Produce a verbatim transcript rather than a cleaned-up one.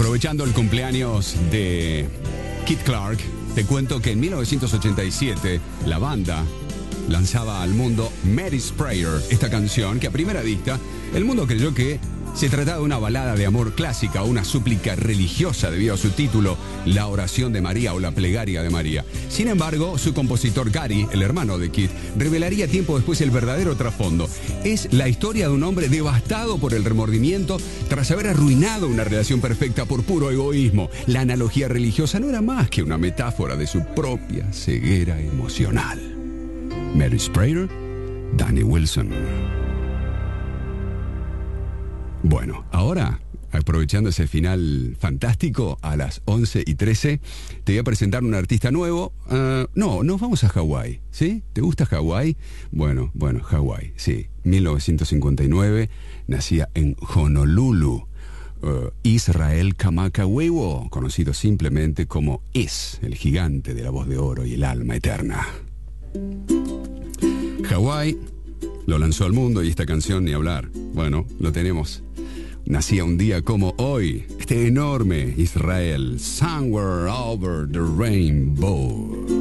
Aprovechando el cumpleaños de Keith Clark, te cuento que en mil novecientos ochenta y siete la banda lanzaba al mundo Mary Sprayer, esta canción que a primera vista el mundo creyó que se trataba de una balada de amor clásica o una súplica religiosa debido a su título, La oración de María o la plegaria de María. Sin embargo, su compositor Gary, el hermano de Keith, revelaría tiempo después el verdadero trasfondo. Es la historia de un hombre devastado por el remordimiento tras haber arruinado una relación perfecta por puro egoísmo. La analogía religiosa no era más que una metáfora de su propia ceguera emocional. Mary Sprayer, Danny Wilson. Bueno, ahora, aprovechando ese final fantástico, a las once y trece, te voy a presentar un artista nuevo. Uh, no, nos vamos a Hawái, ¿sí? ¿Te gusta Hawái? Bueno, bueno, Hawái, sí. mil novecientos cincuenta y nueve, nacía en Honolulu. Uh, Israel Kamakawiwo, conocido simplemente como Is, el gigante de la voz de oro y el alma eterna. Hawái lo lanzó al mundo y esta canción ni hablar. Bueno, lo tenemos. Nacía un día como hoy, este enorme Israel, Somewhere Over the Rainbow.